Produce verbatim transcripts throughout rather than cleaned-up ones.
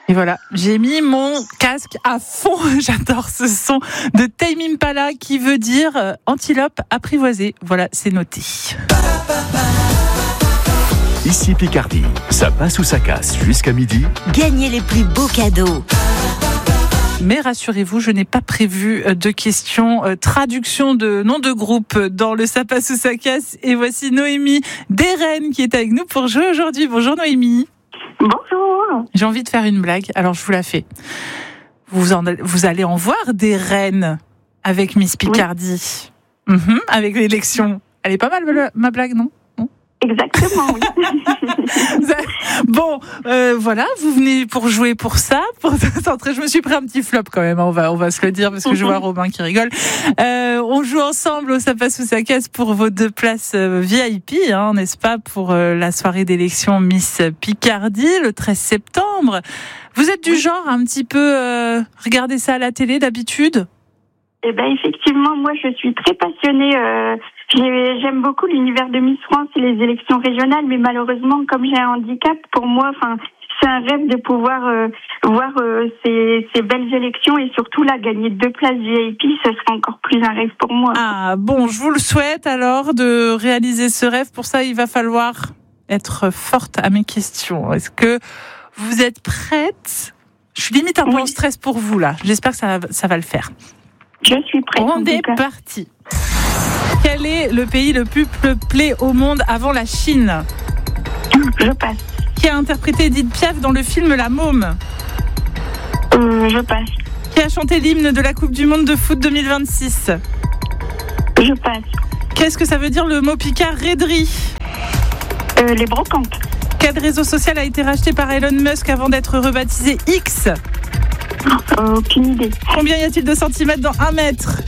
Et voilà, j'ai mis mon casque à fond. J'adore ce son de Tame Impala qui veut dire euh, antilope apprivoisée. Voilà, c'est noté. Ici Picardie, ça passe ou ça casse jusqu'à midi. Gagnez les plus beaux cadeaux. Mais rassurez-vous, je n'ai pas prévu de questions euh, traduction de nom de groupe dans le Ça passe ou ça casse. Et voici Noémie des Rennes qui est avec nous pour jouer aujourd'hui. Bonjour Noémie. Bonjour. J'ai envie de faire une blague, alors je vous la fais. Vous, en, vous allez en voir des reines avec Miss Picardie. Oui. Mmh, avec l'élection. Elle est pas mal ma blague, non? Exactement, oui. Bon, euh, voilà, vous venez pour jouer pour ça, pour centrer. Je me suis pris un petit flop quand même, hein, on va, on va se le dire parce que je vois Robin qui rigole. Euh, on joue ensemble au Ça passe ou ça casse pour vos deux places euh, V I P, hein, n'est-ce pas, pour euh, la soirée d'élection Miss Picardie le treize septembre. Vous êtes du oui. genre un petit peu euh, regarder ça à la télé d'habitude? Eh ben effectivement, moi je suis très passionnée. Euh, j'aime beaucoup l'univers de Miss France et les élections régionales, mais malheureusement, comme j'ai un handicap, pour moi, enfin, c'est un rêve de pouvoir euh, voir euh, ces, ces belles élections et surtout là gagner deux places V I P, ce serait encore plus un rêve pour moi. Ah bon, je vous le souhaite alors de réaliser ce rêve. Pour ça, il va falloir être forte à mes questions. Est-ce que vous êtes prête? Je suis limite un peu oui. en stress pour vous là. J'espère que ça, ça va le faire. Je suis prête. On est parti. Quel est le pays le plus peuplé au monde avant la Chine? Je passe. Qui a interprété Edith Piaf dans le film La Môme? euh, Je passe. Qui a chanté l'hymne de la Coupe du Monde de foot deux mille vingt-six? Je passe. Qu'est-ce que ça veut dire le mot Picard raiderie? euh, Les brocantes. Quel réseau social a été racheté par Elon Musk avant d'être rebaptisé X? Euh, aucune idée. Combien y a-t-il de centimètres dans un mètre?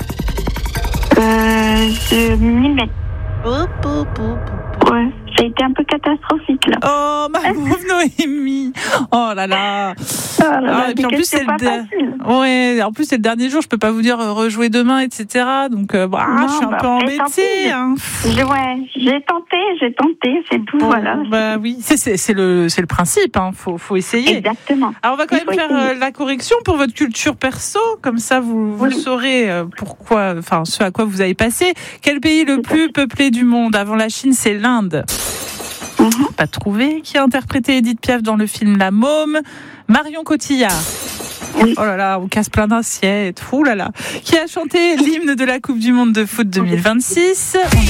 Euh, mille mètres. Oh, oh, oh, oh. Ouais, ça a été un peu catastrophique là. Oh, ma pauvre Noémie. Oh là là. Oh là là, ah, et puis en plus c'est le de... ouais, en plus c'est le dernier jour, je peux pas vous dire rejouer demain, et cetera. Donc euh, bah, non, je suis un bah, peu embêtée. Hein. J'ai, ouais, j'ai tenté, j'ai tenté, c'est tout, bon, voilà. Bah oui, c'est, c'est, c'est le, c'est le principe. Hein. Faut, faut essayer. Exactement. Alors on va quand Il même faire euh, la correction pour votre culture perso, comme ça vous, vous oui. saurez euh, pourquoi, enfin ce à quoi vous avez passé. Quel pays le plus peuplé du monde avant la Chine? C'est l'Inde. Mm-hmm. Pas trouvé. Qui a interprété Edith Piaf dans le film La Môme? Marion Cotillard. Oui. Oh là là, on casse plein d'assiettes. Ouh là là. Qui a chanté l'hymne de la Coupe du Monde de foot deux mille vingt-six?